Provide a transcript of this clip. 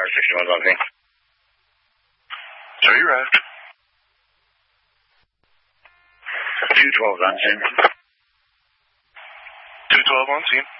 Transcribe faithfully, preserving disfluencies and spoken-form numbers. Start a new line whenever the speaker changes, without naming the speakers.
sixty-one on scene.
Show your raft.
two twelve on scene.
two twelve on scene.